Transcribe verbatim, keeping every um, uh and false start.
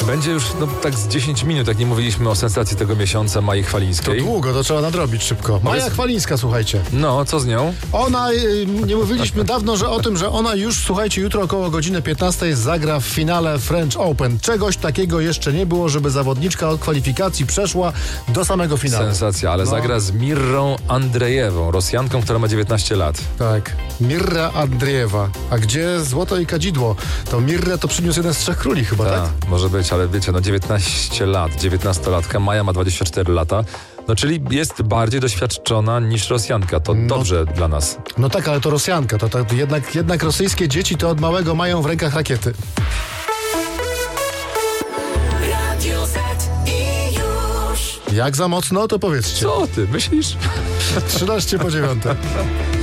Będzie już no, tak z dziesięć minut, jak nie mówiliśmy o sensacji tego miesiąca, Mai To Chwalińskiej. długo, to trzeba nadrobić szybko. Maja jest- Chwalińska, słuchajcie. No, co z nią? Ona, y, nie mówiliśmy dawno, że o tym, że ona już, słuchajcie, jutro około godziny piętnastej zagra w finale French Open. Czegoś takiego jeszcze nie było, żeby zawodniczka od kwalifikacji przeszła do samego finału. Sensacja, ale No. zagra z Mirrą Andrejewą, Rosjanką, która ma dziewiętnaście lat. Tak. Mirra Andriejewa. A gdzie złoto i kadzidło? To Mirrę to przyniósł jeden z trzech króli chyba, tak? Ta, może być, ale wiecie, no dziewiętnaście lat, dziewiętnastolatka, Maja ma dwadzieścia cztery lata, no czyli jest bardziej doświadczona niż Rosjanka. To No. dobrze dla nas. No tak, ale to Rosjanka. To, to jednak, jednak rosyjskie dzieci to od małego mają w rękach rakiety. Radio Z i już. Jak za mocno, to powiedzcie. Co ty, myślisz? trzynaście po dziewiątej.